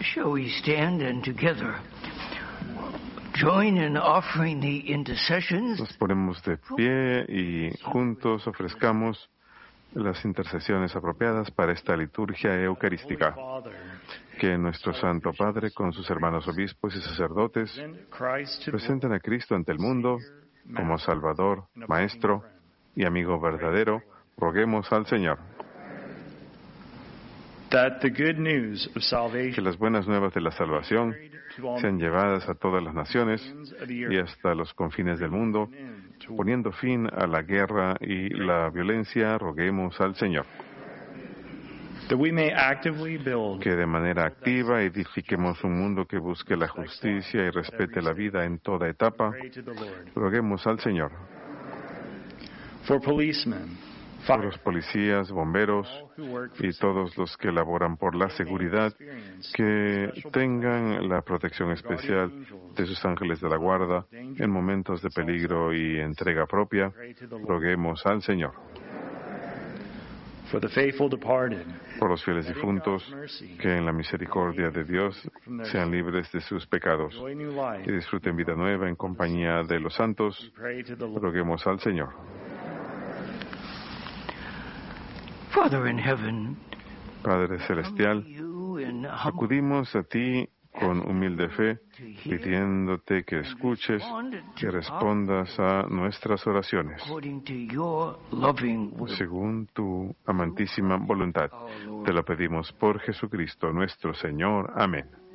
Shall we stand and together join in offering the intercessions? Nos ponemos de pie y juntos ofrezcamos las intercesiones apropiadas para esta liturgia eucarística. Que nuestro Santo Padre, con sus hermanos obispos y sacerdotes, presenten a Cristo ante el mundo como Salvador, Maestro y amigo verdadero. Roguemos al Señor. Que las buenas nuevas de la salvación sean llevadas a todas las naciones y hasta los confines del mundo, poniendo fin a la guerra y la violencia. Roguemos al Señor. Que de manera activa edifiquemos un mundo que busque la justicia y respete la vida en toda etapa. Roguemos al Señor. Por los policías, bomberos y todos los que laboran por la seguridad, que tengan la protección especial de sus ángeles de la guarda en momentos de peligro y entrega propia. Roguemos al Señor. Por los fieles difuntos, que en la misericordia de Dios sean libres de sus pecados y disfruten vida nueva en compañía de los santos. Roguemos al Señor. Padre Celestial, acudimos a ti con humilde fe, pidiéndote que escuches y respondas a nuestras oraciones, según tu amantísima voluntad. Te lo pedimos por Jesucristo nuestro Señor. Amén.